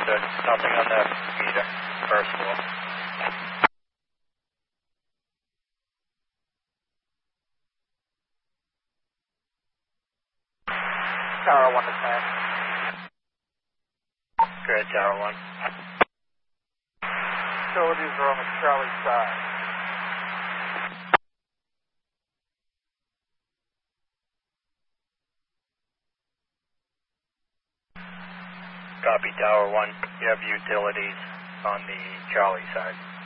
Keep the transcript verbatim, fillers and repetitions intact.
Understood. Nothing on that meter. First floor. Tower one to ten. Good, Tower one. Utilities are on the Charlie side. Copy, Tower one. You have utilities on the Charlie side.